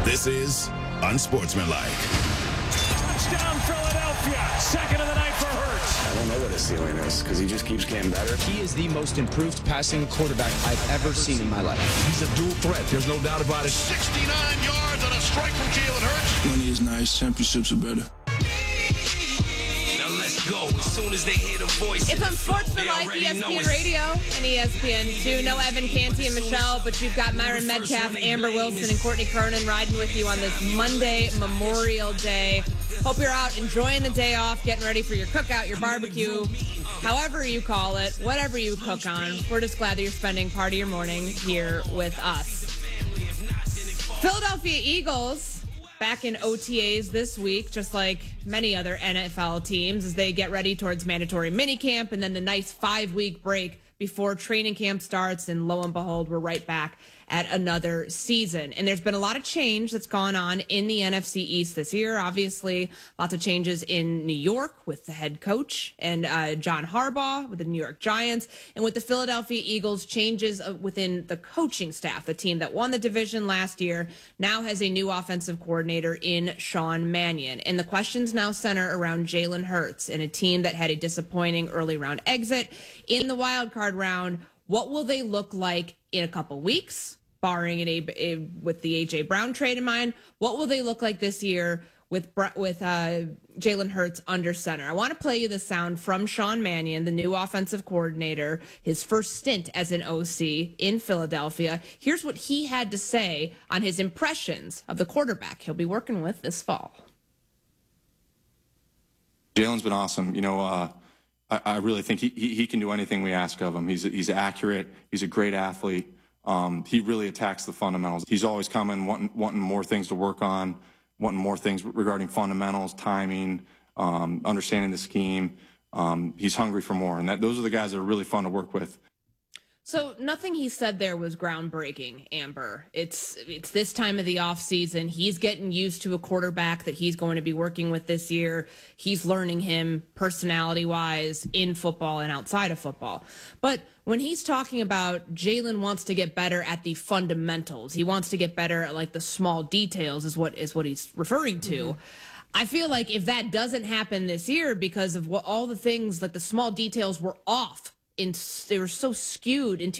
This is Unsportsmanlike. Touchdown, Philadelphia. Second of the night for Hurts. I don't know what his ceiling is because he just keeps getting better. He is the most improved passing quarterback I've ever seen in my life. He's a dual threat. There's no doubt about it. 69 yards on a strike from Jalen Hurts. Money is nice. Championships are better. Now let's go. As soon as they hear the voice. It's Unsportsmanlike, ESPN Radio and ESPN2. No Evan Canty and Michelle, but you've got Myron Metcalf, Amber Wilson, and Courtney Cronin riding with you on this Monday, Memorial Day. Hope you're out enjoying the day off, getting ready for your cookout, your barbecue, however you call it, whatever you cook on. We're just glad that you're spending part of your morning here with us. Philadelphia Eagles back in OTAs this week, just like many other NFL teams, as they get ready towards mandatory minicamp and then the nice 5-week break before training camp starts. And lo and behold, we're right back at another season. And there's been a lot of change that's gone on in the NFC East this year. Obviously, lots of changes in New York with the head coach and John Harbaugh with the New York Giants, and with the Philadelphia Eagles, changes within the coaching staff. The team that won the division last year now has a new offensive coordinator in Sean Mannion. And the questions now center around Jalen Hurts and a team that had a disappointing early round exit in the wild card round. What will they look like in a couple weeks, barring with the A.J. Brown trade in mind? What will they look like this year with Jalen Hurts under center? I want to play you the sound from Sean Mannion, the new offensive coordinator, his first stint as an OC in Philadelphia. Here's what he had to say on his impressions of the quarterback he'll be working with this fall. Jalen's been awesome. I really think he can do anything we ask of him. He's accurate. He's a great athlete. He really attacks the fundamentals. He's always coming, wanting more things to work on, wanting more things regarding fundamentals, timing, understanding the scheme. He's hungry for more, and those are the guys that are really fun to work with. So nothing he said there was groundbreaking, Amber. It's this time of the offseason. He's getting used to a quarterback that he's going to be working with this year. He's learning him personality-wise in football and outside of football. But when he's talking about Jalen wants to get better at the fundamentals, he wants to get better at like the small details is what he's referring to. Mm-hmm. I feel like if that doesn't happen this year because of all the things, like the small details were off, they were so skewed in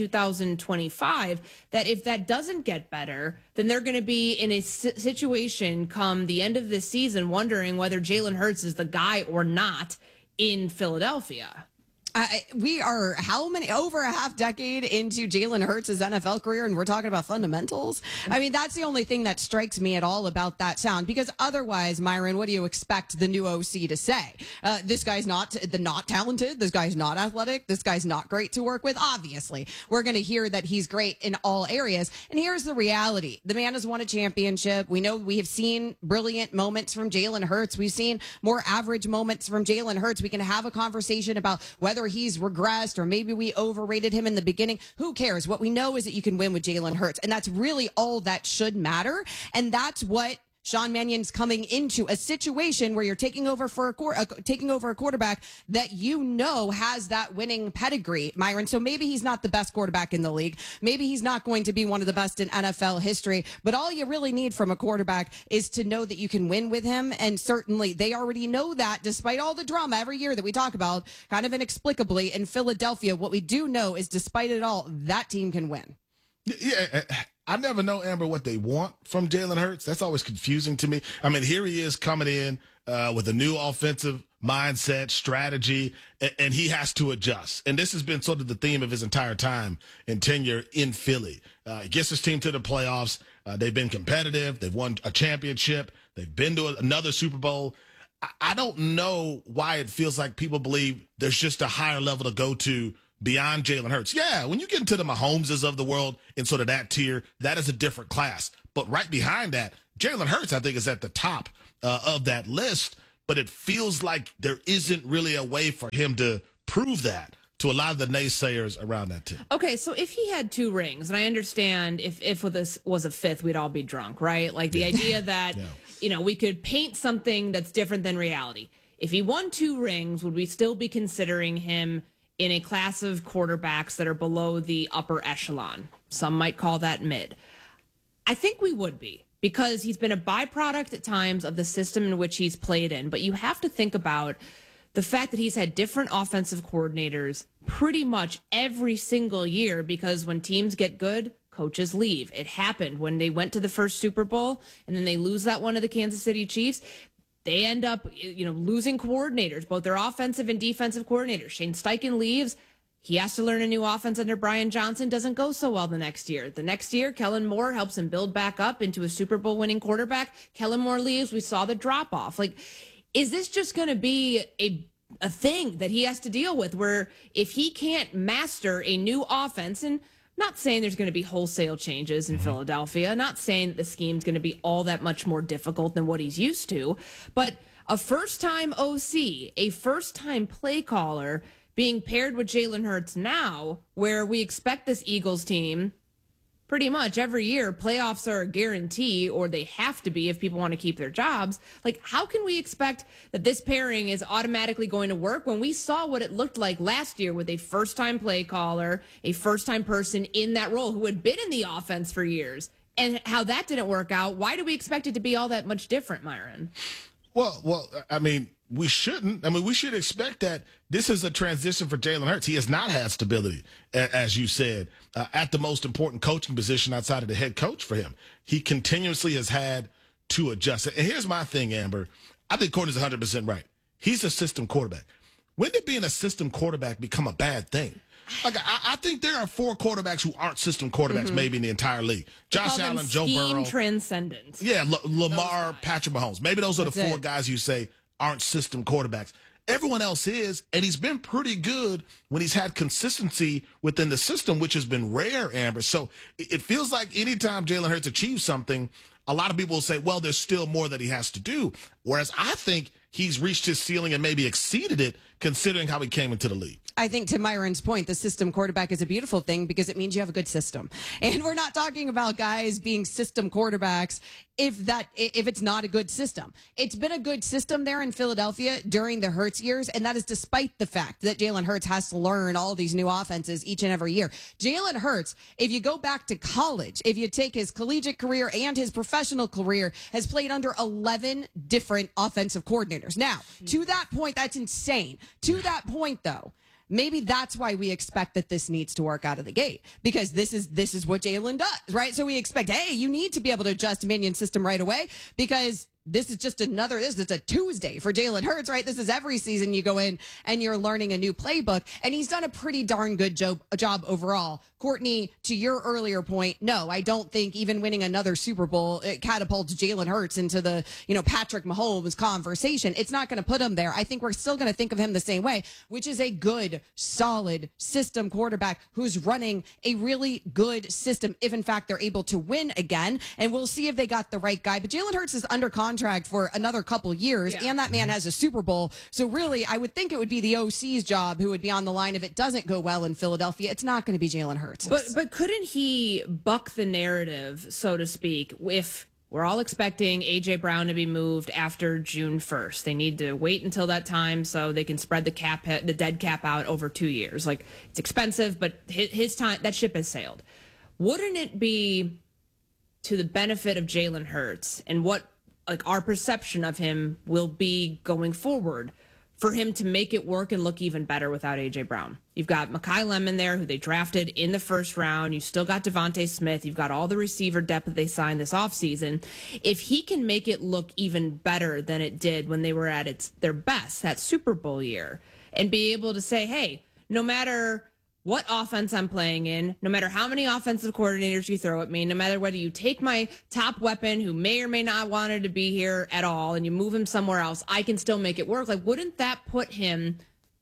2025 that if that doesn't get better, then they're going to be in a situation come the end of this season wondering whether Jalen Hurts is the guy or not in Philadelphia. We are over a half decade into Jalen Hurts' NFL career, and we're talking about fundamentals. I mean, that's the only thing that strikes me at all about that sound, because otherwise, Myron, what do you expect the new OC to say? This guy's not talented. This guy's not athletic. This guy's not great to work with. Obviously, we're going to hear that he's great in all areas. And here's the reality. The man has won a championship. We know we have seen brilliant moments from Jalen Hurts. We've seen more average moments from Jalen Hurts. We can have a conversation about whether he's regressed or maybe we overrated him in the beginning. Who cares? What we know is that you can win with Jalen Hurts, and that's really all that should matter. And that's what Sean Mannion's coming into, a situation where you're taking over for a quarterback that has that winning pedigree, Myron. So maybe he's not the best quarterback in the league. Maybe he's not going to be one of the best in NFL history. But all you really need from a quarterback is to know that you can win with him. And certainly they already know that, despite all the drama every year that we talk about, kind of inexplicably in Philadelphia. What we do know is, despite it all, that team can win. Yeah, I never know, Amber, what they want from Jalen Hurts. That's always confusing to me. I mean, here he is coming in with a new offensive mindset, strategy, and he has to adjust. And this has been sort of the theme of his entire time and tenure in Philly. He gets his team to the playoffs. They've been competitive. They've won a championship. They've been to another Super Bowl. I don't know why it feels like people believe there's just a higher level to go to beyond Jalen Hurts. Yeah, when you get into the Mahomeses of the world in sort of that tier, that is a different class. But right behind that, Jalen Hurts, I think, is at the top of that list. But it feels like there isn't really a way for him to prove that to a lot of the naysayers around that team. Okay, so if he had 2 rings, and I understand if this was a 5th, we'd all be drunk, right? Like the idea that, we could paint something that's different than reality. If he won 2 rings, would we still be considering him in a class of quarterbacks that are below the upper echelon? Some might call that mid. I think we would be, because he's been a byproduct at times of the system in which he's played in. But you have to think about the fact that he's had different offensive coordinators pretty much every single year, because when teams get good, coaches leave. It happened when they went to the first Super Bowl and then they lose that one to the Kansas City Chiefs. They end up, losing coordinators, both their offensive and defensive coordinators. Shane Steichen leaves. He has to learn a new offense under Brian Johnson. Doesn't go so well the next year. The next year, Kellen Moore helps him build back up into a Super Bowl winning quarterback. Kellen Moore leaves. We saw the drop off. Like, is this just going to be a thing that he has to deal with, where if he can't master a new offense, and not saying there's going to be wholesale changes in Philadelphia, not saying that the scheme's going to be all that much more difficult than what he's used to, but a first-time OC, a first-time play caller being paired with Jalen Hurts now, where we expect this Eagles team pretty much every year, playoffs are a guarantee, or they have to be if people want to keep their jobs. Like, how can we expect that this pairing is automatically going to work when we saw what it looked like last year with a first-time play caller, a first-time person in that role who had been in the offense for years, and how that didn't work out? Why do we expect it to be all that much different, Myron? Well, I mean, we shouldn't. I mean, we should expect that this is a transition for Jalen Hurts. He has not had stability, as you said, at the most important coaching position outside of the head coach for him. He continuously has had to adjust. And here's my thing, Amber. I think Courtney's 100% right. He's a system quarterback. When did being a system quarterback become a bad thing? Like, I think there are 4 quarterbacks who aren't system quarterbacks maybe in the entire league. Josh Allen, Joe Burrow. Transcendence. Yeah, Lamar, Patrick Mahomes. Maybe those are the 4 guys you say aren't system quarterbacks. Everyone else is, and he's been pretty good when he's had consistency within the system, which has been rare, Amber. So it feels like anytime Jalen Hurts achieves something, a lot of people will say, well, there's still more that he has to do. Whereas I think he's reached his ceiling and maybe exceeded it, considering how he came into the league. I think, to Myron's point, the system quarterback is a beautiful thing because it means you have a good system. And we're not talking about guys being system quarterbacks if it's not a good system. It's been a good system there in Philadelphia during the Hurts years, and that is despite the fact that Jalen Hurts has to learn all these new offenses each and every year. Jalen Hurts, if you go back to college, if you take his collegiate career and his professional career, has played under 11 different offensive coordinators. Now, to that point, that's insane. To that point, though, maybe that's why we expect that this needs to work out of the gate, because this is what Jalen does, right? So we expect, hey, you need to be able to adjust to Minion system right away, because this is a Tuesday for Jalen Hurts, right? This is every season you go in and you're learning a new playbook, and he's done a pretty darn good job overall. Courtney, to your earlier point, no, I don't think even winning another Super Bowl, it catapults Jalen Hurts into the, Patrick Mahomes conversation. It's not going to put him there. I think we're still going to think of him the same way, which is a good, solid system quarterback who's running a really good system, if in fact they're able to win again. And we'll see if they got the right guy. But Jalen Hurts is under contract for another couple years, and that man has a Super Bowl. So really, I would think it would be the OC's job who would be on the line if it doesn't go well in Philadelphia. It's not going to be Jalen Hurts. But couldn't he buck the narrative, so to speak, if we're all expecting A.J. Brown to be moved after June 1st? They need to wait until that time so they can spread the dead cap out over 2 years. Like, it's expensive, but his time, that ship has sailed. Wouldn't it be to the benefit of Jalen Hurts and what our perception of him will be going forward for him to make it work and look even better without A.J. Brown? You've got Mekhi Lemon there, who they drafted in the first round. You still got Devontae Smith. You've got all the receiver depth that they signed this offseason. If he can make it look even better than it did when they were at their best, that Super Bowl year, and be able to say, hey, no matter what offense I'm playing in, no matter how many offensive coordinators you throw at me, no matter whether you take my top weapon who may or may not wanted to be here at all and you move him somewhere else, I can still make it work. Like, wouldn't that put him,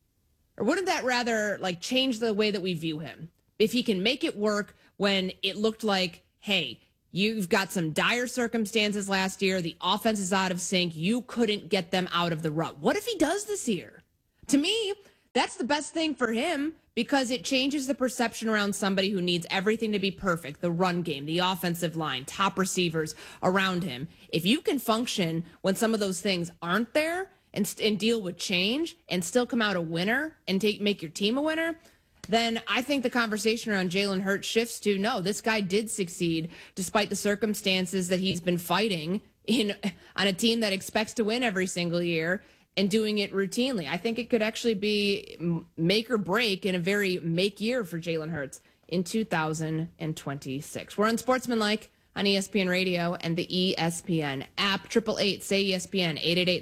or wouldn't that rather change the way that we view him? If he can make it work when it looked like, hey, you've got some dire circumstances last year, the offense is out of sync, you couldn't get them out of the rut. What if he does this year? To me, that's the best thing for him, because it changes the perception around somebody who needs everything to be perfect. The run game, the offensive line, top receivers around him. If you can function when some of those things aren't there and deal with change and still come out a winner and make your team a winner, then I think the conversation around Jalen Hurts shifts to, no, this guy did succeed despite the circumstances that he's been fighting on a team that expects to win every single year and doing it routinely. I think it could actually be make or break in a very make year for Jalen Hurts in 2026. We're on Sportsmanlike on ESPN Radio and the ESPN app. 888-SAY-ESPN,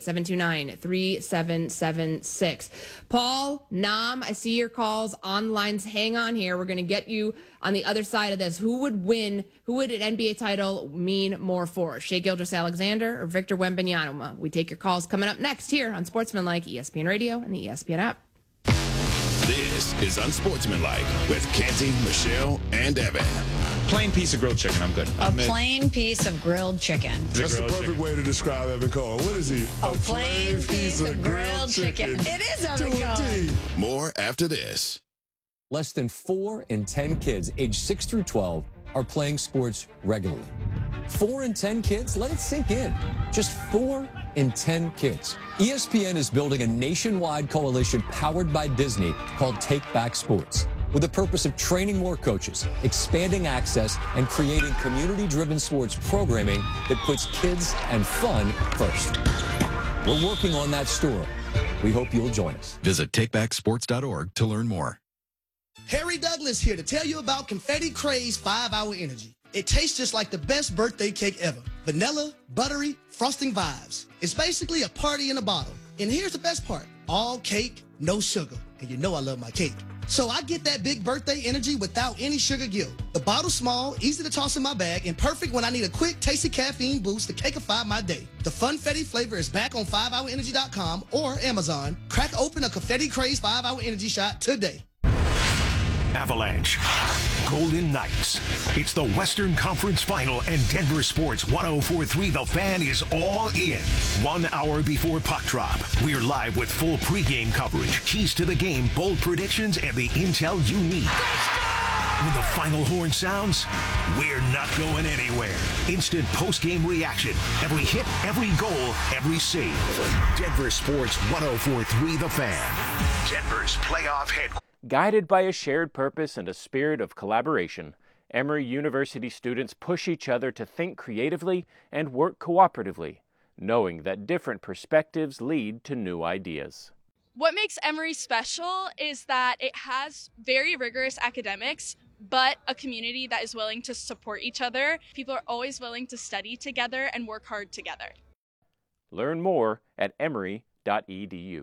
888-729-3776. Paul, Nam, I see your calls on lines. Hang on here. We're going to get you on the other side of this. Who would win? Who would an NBA title mean more for? Shai Gilgeous-Alexander or Victor Wembanyama? We take your calls coming up next here on Sportsmanlike, ESPN Radio and the ESPN app. This is Unsportsmanlike with Canty, Michelle, and Evan. Plain piece of grilled chicken. I'm good. A plain piece of grilled chicken. That's the perfect way to describe Evan Cole. What is he? A plain piece of grilled chicken. It is Evan Cole. More after this. Less than 4 in 10 kids aged 6 through 12 are playing sports regularly. 4 in 10 kids? Let it sink in. Just 4 in 10 kids. ESPN is building a nationwide coalition powered by Disney called Take Back Sports, with the purpose of training more coaches, expanding access, and creating community-driven sports programming that puts kids and fun first. We're working on that story. We hope you'll join us. Visit takebacksports.org to learn more. Harry Douglas here to tell you about Confetti Craze 5-Hour Energy. It tastes just like the best birthday cake ever. Vanilla, buttery, frosting vibes. It's basically a party in a bottle. And here's the best part. All cake, no sugar. And you know I love my cake. So I get that big birthday energy without any sugar guilt. The bottle's small, easy to toss in my bag, and perfect when I need a quick, tasty caffeine boost to cakeify my day. The Funfetti flavor is back on 5hourenergy.com or Amazon. Crack open a Confetti Craze 5-Hour Energy shot today. Avalanche, Golden Knights. It's the Western Conference Final, and Denver Sports 104.3 The Fan is all in. 1 hour before puck drop, we're live with full pregame coverage, keys to the game, bold predictions, and the intel you need. When the final horn sounds, we're not going anywhere. Instant post-game reaction. Every hit, every goal, every save. Denver Sports 104.3 The Fan. Denver's playoff headquarters. Guided by a shared purpose and a spirit of collaboration, Emory University students push each other to think creatively and work cooperatively, knowing that different perspectives lead to new ideas. What makes Emory special is that it has very rigorous academics, but a community that is willing to support each other. People are always willing to study together and work hard together. Learn more at emory.edu.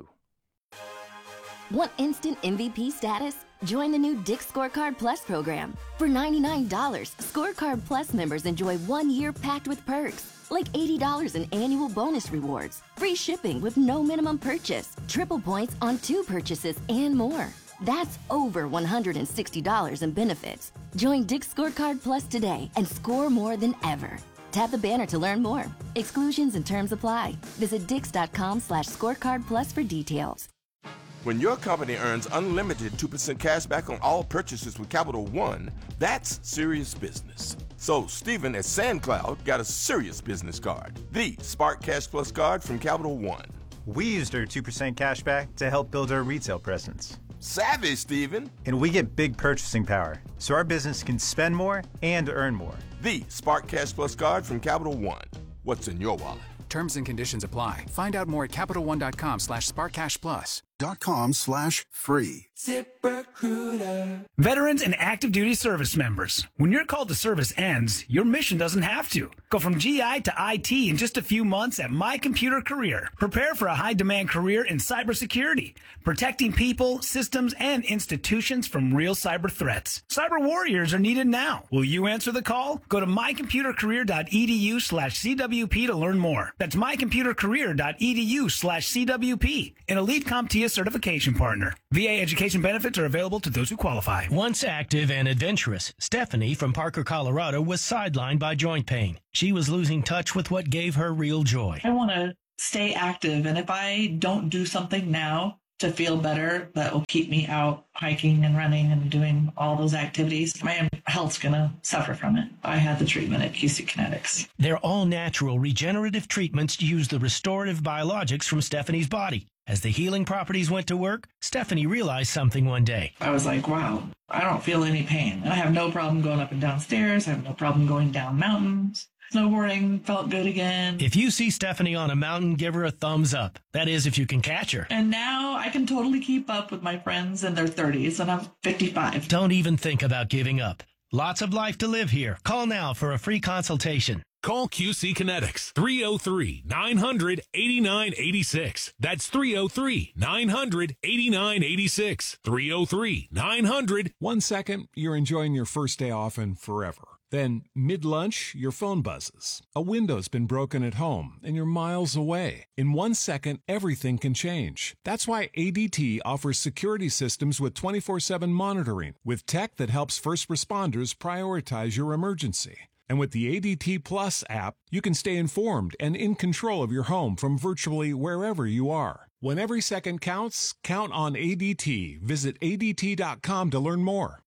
Want instant MVP status? Join the new Dick's Scorecard Plus program. For $99, Scorecard Plus members enjoy 1 year packed with perks, like $80 in annual bonus rewards, free shipping with no minimum purchase, triple points on 2 purchases, and more. That's over $160 in benefits. Join Dick's Scorecard Plus today and score more than ever. Tap the banner to learn more. Exclusions and terms apply. Visit dix.com/scorecardplus for details. When your company earns unlimited 2% cash back on all purchases with Capital One, that's serious business. So Stephen at SandCloud got a serious business card, the Spark Cash Plus card from Capital One. We used our 2% cash back to help build our retail presence. Savvy, Stephen. And we get big purchasing power, so our business can spend more and earn more. The Spark Cash Plus card from Capital One. What's in your wallet? Terms and conditions apply. Find out more at CapitalOne.com/SparkCashPlus. .com/free. ZipRecruiter. Veterans and active duty service members. When your call to service ends, your mission doesn't have to. Go from GI to IT in just a few months at My Computer Career. Prepare for a high-demand career in cybersecurity, protecting people, systems, and institutions from real cyber threats. Cyber warriors are needed now. Will you answer the call? Go to mycomputercareer.edu/CWP to learn more. That's mycomputercareer.edu/CWP. An elite CompTIA certification partner. VA education benefits are available to those who qualify. Once active and adventurous, Stephanie from Parker, Colorado was sidelined by joint pain. She was losing touch with what gave her real joy. I want to stay active, and if I don't do something now to feel better that will keep me out hiking and running and doing all those activities, my health's going to suffer from it. I had the treatment at QC Kinetics. Their all-natural regenerative treatments use the restorative biologics from Stephanie's body. As the healing properties went to work, Stephanie realized something one day. I was like, wow, I don't feel any pain. I have no problem going up and down stairs. I have no problem going down mountains. Snowboarding felt good again. If you see Stephanie on a mountain, give her a thumbs up. That is, if you can catch her. And now I can totally keep up with my friends in their 30s, and I'm 55. Don't even think about giving up. Lots of life to live here. Call now for a free consultation. Call QC Kinetics, 303-900-8986. That's 303-900-8986. 303-900. 1 second, you're enjoying your first day off and forever. Then, mid-lunch, your phone buzzes. A window's been broken at home, and you're miles away. In 1 second, everything can change. That's why ADT offers security systems with 24/7 monitoring, with tech that helps first responders prioritize your emergency. And with the ADT Plus app, you can stay informed and in control of your home from virtually wherever you are. When every second counts, count on ADT. Visit ADT.com to learn more.